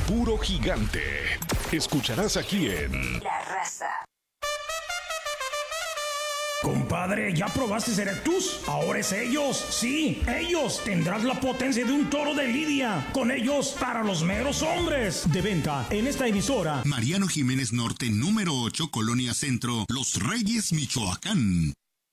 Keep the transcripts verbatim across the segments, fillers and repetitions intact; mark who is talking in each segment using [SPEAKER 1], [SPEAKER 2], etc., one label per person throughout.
[SPEAKER 1] puro gigante. Escucharás aquí en
[SPEAKER 2] La Raza.
[SPEAKER 3] Compadre, ¿ya probaste Erectus? Ahora es ellos, sí, ellos. Tendrás la potencia de un toro de lidia. Con ellos, para los meros hombres. De venta en esta emisora.
[SPEAKER 4] Mariano Jiménez Norte, número ocho, Colonia Centro, Los Reyes, Michoacán.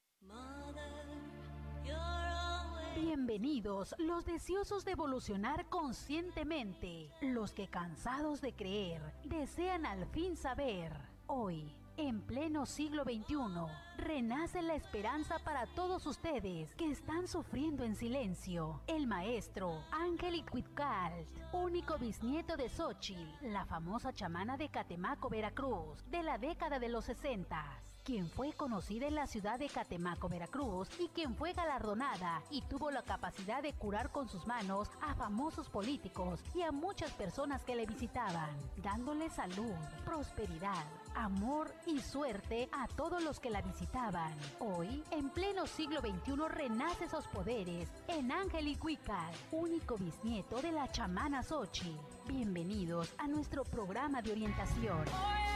[SPEAKER 2] Bienvenidos los deseosos de evolucionar conscientemente, los que cansados de creer, desean al fin saber. Hoy, en pleno siglo veintiuno, renace la esperanza para todos ustedes que están sufriendo en silencio. El maestro Ángel Icuitcalt, único bisnieto de Xochitl, la famosa chamana de Catemaco, Veracruz, de la década de los sesentas, quien fue conocida en la ciudad de Catemaco, Veracruz, y quien fue galardonada y tuvo la capacidad de curar con sus manos a famosos políticos y a muchas personas que le visitaban, dándole salud, prosperidad, amor y suerte a todos los que la visitaban. Hoy, en pleno siglo veintiuno, renace esos poderes en Ángel Icuitcalt, único bisnieto de la chamana Xochitl. Bienvenidos a nuestro programa de orientación.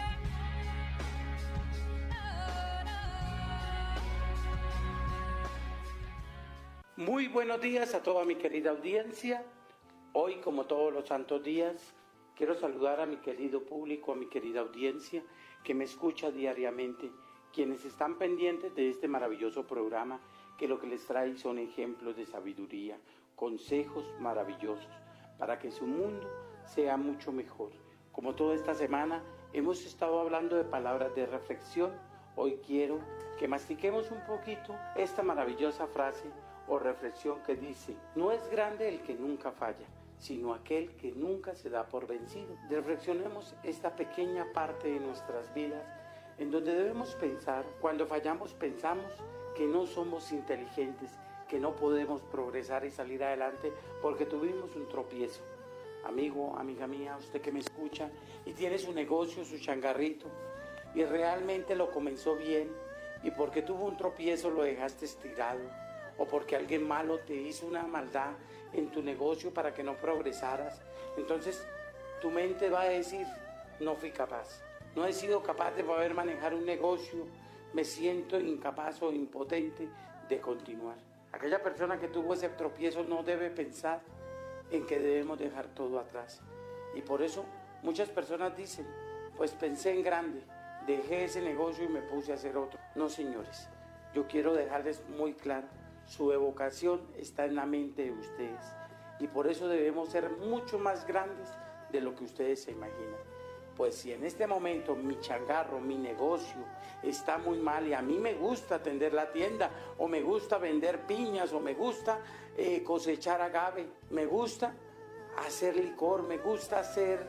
[SPEAKER 5] Muy buenos días a toda mi querida audiencia. Hoy, como todos los santos días, quiero saludar a mi querido público, a mi querida audiencia que me escucha diariamente, quienes están pendientes de este maravilloso programa que lo que les trae son ejemplos de sabiduría, consejos maravillosos para que su mundo sea mucho mejor. Como toda esta semana hemos estado hablando de palabras de reflexión, hoy quiero que mastiquemos un poquito esta maravillosa frase o reflexión que dice: no es grande el que nunca falla, sino aquel que nunca se da por vencido. Reflexionemos esta pequeña parte de nuestras vidas en donde debemos pensar. Cuando fallamos pensamos que no somos inteligentes, que no podemos progresar y salir adelante porque tuvimos un tropiezo. Amigo, amiga mía, usted que me escucha y tiene su negocio, su changarrito, y realmente lo comenzó bien, y porque tuvo un tropiezo lo dejaste estirado, o porque alguien malo te hizo una maldad en tu negocio para que no progresaras, entonces tu mente va a decir: no fui capaz, no he sido capaz de poder manejar un negocio, me siento incapaz o impotente de continuar. Aquella persona que tuvo ese tropiezo no debe pensar en que debemos dejar todo atrás, y por eso muchas personas dicen: pues pensé en grande, dejé ese negocio y me puse a hacer otro. No, señores, yo quiero dejarles muy claro: su evocación está en la mente de ustedes, y por eso debemos ser mucho más grandes de lo que ustedes se imaginan. Pues si en este momento mi changarro, mi negocio está muy mal y a mí me gusta atender la tienda, o me gusta vender piñas, o me gusta eh, cosechar agave, me gusta hacer licor, me gusta hacer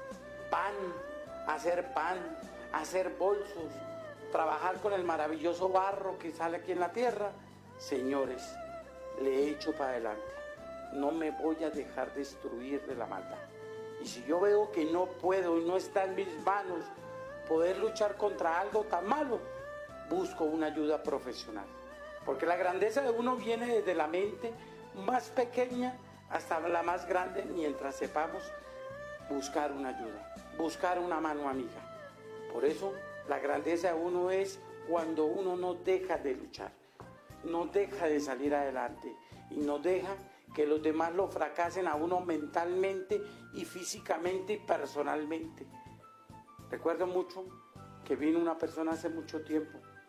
[SPEAKER 5] pan, hacer pan, hacer bolsos, trabajar con el maravilloso barro que sale aquí en la tierra, señores, le he hecho para adelante. No me voy a dejar destruir de la maldad. Y si yo veo que no puedo y no está en mis manos poder luchar contra algo tan malo, busco una ayuda profesional. Porque la grandeza de uno viene desde la mente más pequeña hasta la más grande, mientras sepamos buscar una ayuda, buscar una mano amiga. Por eso la grandeza de uno es cuando uno no deja de luchar, no deja de salir adelante y no deja que los demás lo fracasen a uno mentalmente y físicamente y personalmente. Recuerdo mucho que vino una persona hace mucho tiempo